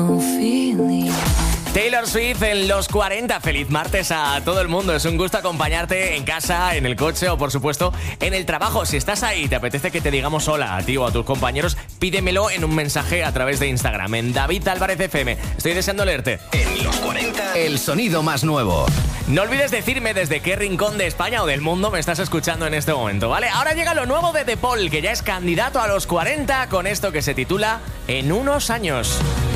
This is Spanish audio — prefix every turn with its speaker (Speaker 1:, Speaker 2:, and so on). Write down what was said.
Speaker 1: Taylor Swift en los 40. Feliz martes a todo el mundo. Es un gusto acompañarte en casa, en el coche o, por supuesto, en el trabajo. Si estás ahí y te apetece que te digamos hola a ti o a tus compañeros, pídemelo en un mensaje a través de Instagram, en David Álvarez FM. Estoy deseando leerte.
Speaker 2: En los 40, el sonido más nuevo.
Speaker 1: No olvides decirme desde qué rincón de España o del mundo me estás escuchando en este momento, ¿vale? Ahora llega lo nuevo de The Paul, que ya es candidato a los 40 con esto que se titula En unos años.